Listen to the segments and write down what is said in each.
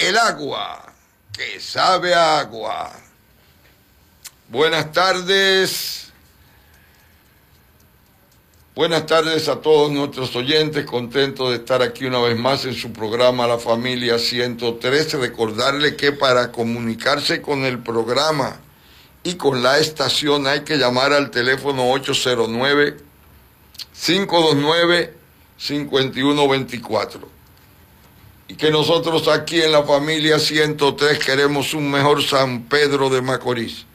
el agua que sabe a agua. Buenas tardes. Buenas tardes a todos nuestros oyentes, contento de estar aquí una vez más en su programa La Familia 103. Recordarle que para comunicarse con el programa y con la estación hay que llamar al teléfono 809-529-5124. Y que nosotros aquí en La Familia 103 queremos un mejor San Pedro de Macorís.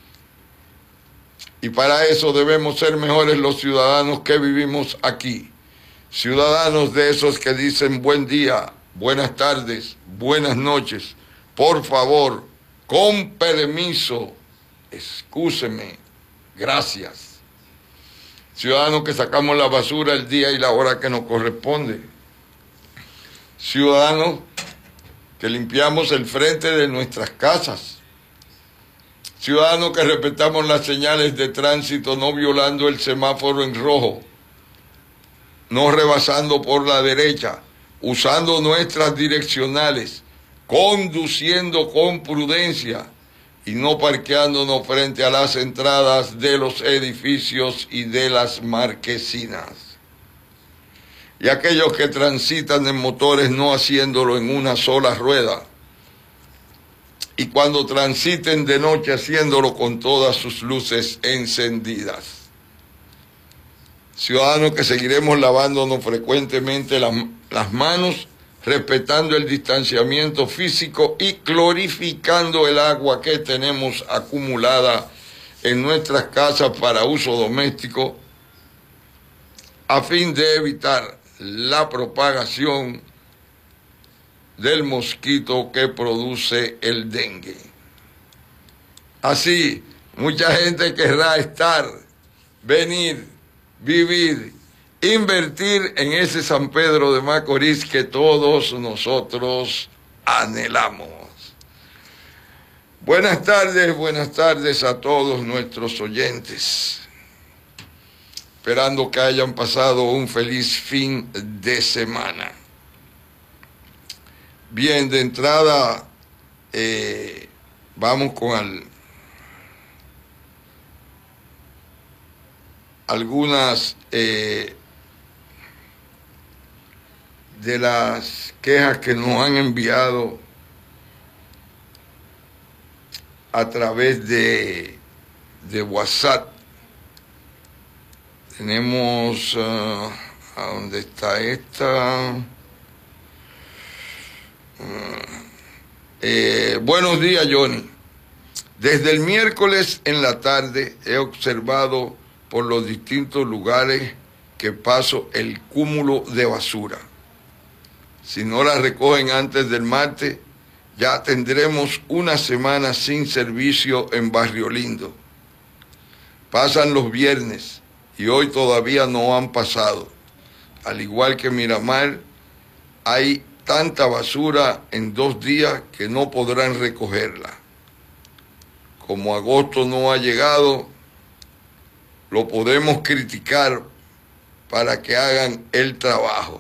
Y para eso debemos ser mejores los ciudadanos que vivimos aquí. Ciudadanos de esos que dicen buen día, buenas tardes, buenas noches. Por favor, con permiso, excúseme, gracias. Ciudadanos que sacamos la basura el día y la hora que nos corresponde. Ciudadanos que limpiamos el frente de nuestras casas. Ciudadanos que respetamos las señales de tránsito, no violando el semáforo en rojo, no rebasando por la derecha, usando nuestras direccionales, conduciendo con prudencia y no parqueándonos frente a las entradas de los edificios y de las marquesinas. Y aquellos que transitan en motores no haciéndolo en una sola rueda. Y cuando transiten de noche haciéndolo con todas sus luces encendidas. Ciudadanos que seguiremos lavándonos frecuentemente las manos, respetando el distanciamiento físico y clorificando el agua que tenemos acumulada en nuestras casas para uso doméstico, a fin de evitar la propagación del mosquito que produce el dengue. Así, mucha gente querrá estar, venir, vivir, invertir en ese San Pedro de Macorís que todos nosotros anhelamos. Buenas tardes a todos nuestros oyentes. Esperando que hayan pasado un feliz fin de semana. Bien, de entrada, vamos con algunas de las quejas que nos han enviado a través de WhatsApp. Tenemos, ¿a dónde está esta? Buenos días, Johnny. Desde el miércoles en la tarde he observado por los distintos lugares que paso el cúmulo de basura. Si no la recogen antes del martes, ya tendremos una semana sin servicio en Barrio Lindo. Pasan los viernes y hoy todavía no han pasado. Al igual que Miramar, hay tanta basura en 2 días que no podrán recogerla. Como agosto no ha llegado, lo podemos criticar para que hagan el trabajo.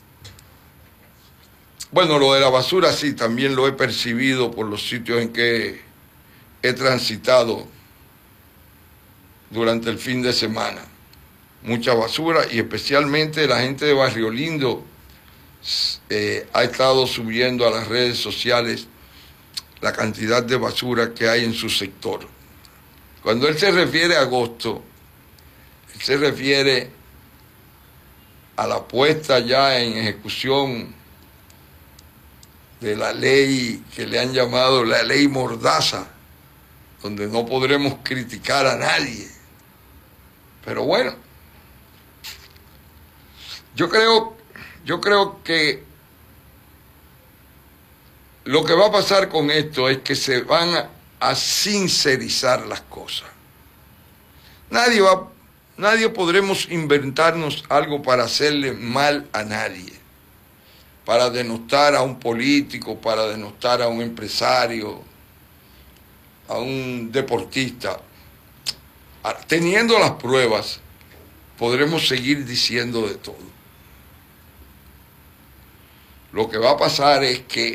Bueno, lo de la basura sí, también lo he percibido por los sitios en que he transitado durante el fin de semana. Mucha basura y especialmente la gente de Barrio Lindo ha estado subiendo a las redes sociales la cantidad de basura que hay en su sector. Cuando él se refiere a agosto, él se refiere a la puesta ya en ejecución de la ley que le han llamado la ley Mordaza, donde no podremos criticar a nadie. Pero bueno, yo creo que lo que va a pasar con esto es que se van a sincerizar las cosas. Nadie podremos inventarnos algo para hacerle mal a nadie, para denostar a un político, para denostar a un empresario, a un deportista. Teniendo las pruebas, podremos seguir diciendo de todo. Lo que va a pasar es que